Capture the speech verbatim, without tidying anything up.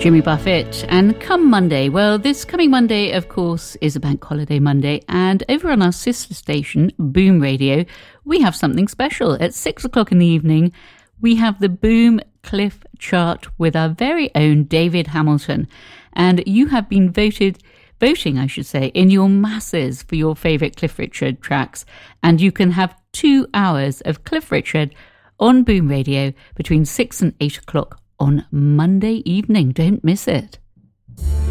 Jimmy Buffett. And come Monday, well, this coming Monday, of course, is a bank holiday Monday. And over on our sister station, Boom Radio, we have something special. At six o'clock in the evening, we have the Boom Cliff Chart with our very own David Hamilton. And you have been voted, voting, I should say, in your masses for your favourite Cliff Richard tracks. And you can have two hours of Cliff Richard on Boom Radio between six and eight o'clock on Monday evening. Don't miss it.